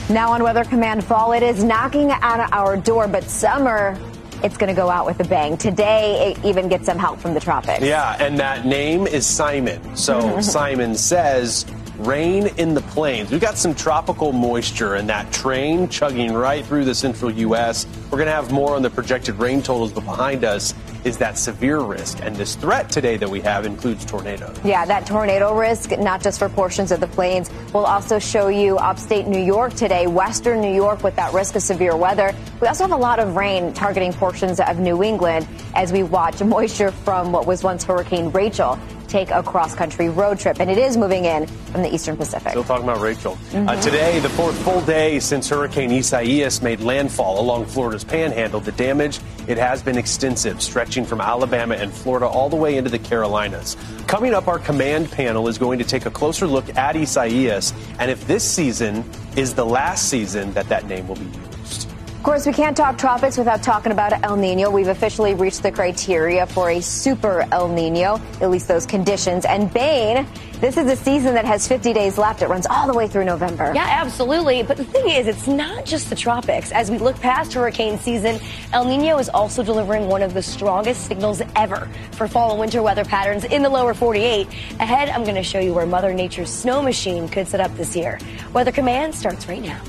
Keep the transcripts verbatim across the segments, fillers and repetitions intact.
Now on Weather Command Fall, it is knocking on our door, but summer, it's going to go out with a bang. Today, it even gets some help from the tropics. Yeah, and that name is Simon. So Simon says, rain in the plains. We've got some tropical moisture in that train chugging right through the central U S. We're going to have more on the projected rain totals, but behind us is that severe risk. And this threat today that we have includes tornadoes. Yeah, that tornado risk, not just for portions of the plains. We'll also show you upstate New York today, western New York with that risk of severe weather. We also have a lot of rain targeting portions of New England as we watch moisture from what was once Hurricane Rachel take a cross-country road trip, and it is moving in from the eastern Pacific. Still talking about Rachel. Mm-hmm. Uh, today, the fourth full day since Hurricane Isaias made landfall along Florida's panhandle. The damage, it has been extensive, stretching from Alabama and Florida all the way into the Carolinas. Coming up, our command panel is going to take a closer look at Isaias and if this season is the last season that that name will be used. Of course, we can't talk tropics without talking about El Nino. We've officially reached the criteria for a super El Nino, at least those conditions. And Bain, this is a season that has fifty days left. It runs all the way through November. Yeah, absolutely. But the thing is, it's not just the tropics. As we look past hurricane season, El Nino is also delivering one of the strongest signals ever for fall and winter weather patterns in the lower forty-eight. Ahead, I'm going to show you where Mother Nature's snow machine could set up this year. Weather Command starts right now.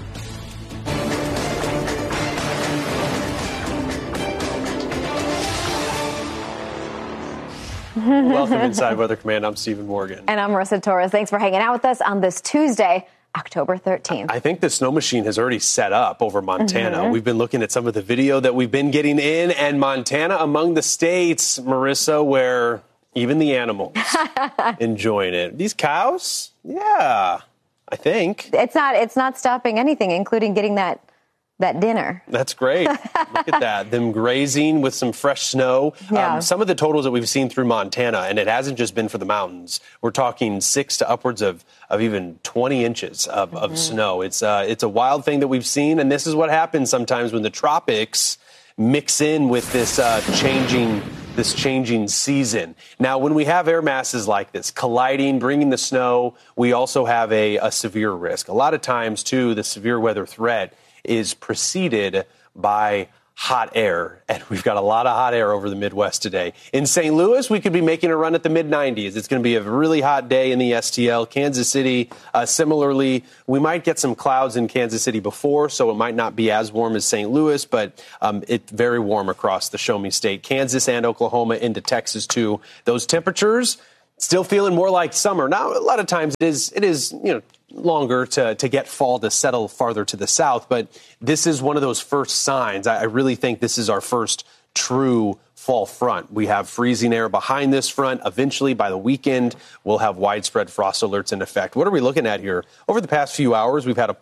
Welcome inside Weather Command. I'm Stephen Morgan. And I'm Marissa Torres. Thanks for hanging out with us on this Tuesday, October thirteenth. I think the snow machine has already set up over Montana. Mm-hmm. We've been looking at some of the video that we've been getting in, and Montana among the states, Marissa, where even the animals enjoying it. These cows? Yeah, I think. It's not, it's not stopping anything, including getting that that dinner. That's great. Look at that. Them grazing with some fresh snow. Yeah. Um, some of the totals that we've seen through Montana, and it hasn't just been for the mountains. We're talking six to upwards of, of even twenty inches of, mm-hmm. of snow. It's, uh, it's a wild thing that we've seen, and this is what happens sometimes when the tropics mix in with this uh, changing this changing season. Now, when we have air masses like this colliding, bringing the snow, we also have a, a severe risk. A lot of times, too, the severe weather threat is preceded by hot air, and we've got a lot of hot air over the Midwest today. In Saint Louis, we could be making a run at the mid nineties. It's going to be a really hot day in the S T L. Kansas City, uh, similarly, we might get some clouds in Kansas City before, so it might not be as warm as Saint Louis, but um, it's very warm across the Show Me State. Kansas and Oklahoma into Texas, too. Those temperatures still feeling more like summer. Now, a lot of times it is, it is, you know, longer to, to get fall to settle farther to the south, but this is one of those first signs. I, I really think this is our first true fall front. We have freezing air behind this front. Eventually, by the weekend, we'll have widespread frost alerts in effect. What are we looking at here? Over the past few hours, we've had a